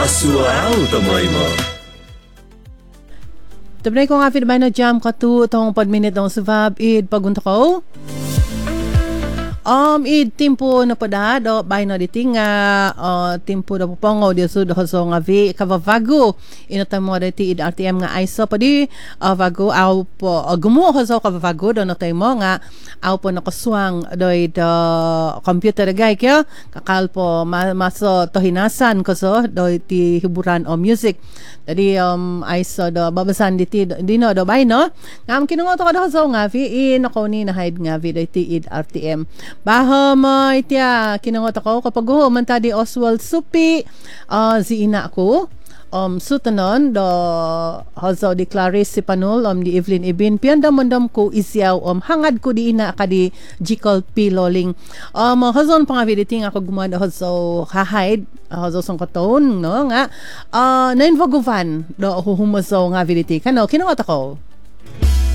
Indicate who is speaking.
Speaker 1: Masual tomoy mo.
Speaker 2: Tabnay ko nga pinabay na jam katu tong pagminit ng subab id pagunta ko. Id timpo na pada do bay na ditinga timpo na pupongo dia sud hoso nga vi kavavago inatamo dati id RTM nga ISO padi vago au po gumo hoso kavavago do na mo nga au po nakaswang do computer gay kaya kakal po maso tohinasan ko so do ti hiburan o music tadi ISO do babasan diti dino do bay no ngam kinungoto ka do hoso nga vi in ako ni na hide nga vi dati id RTM baham itya kinangot ako kapag man tadi Oswald Supi ziina ko sutanon do hazo di Clarice Panul di Evelyn Ibin pianda mandam ko isyaw hangad ko di ina kadi Jikol P. Loling hazon pangaviditing ako gumada hazo hahide hazo song katon no nga nainvagovan do huhumazo nga viditi kano kinangot ako